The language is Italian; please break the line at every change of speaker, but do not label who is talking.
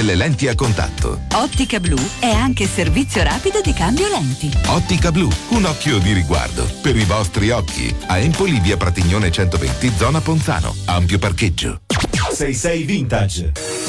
delle lenti a contatto.
Ottica Blu è anche servizio rapido di cambio lenti.
Ottica Blu, un occhio di riguardo per i vostri occhi. A Empoli, via Pratignone 120, zona Ponzano. Ampio parcheggio.
66 Vintage.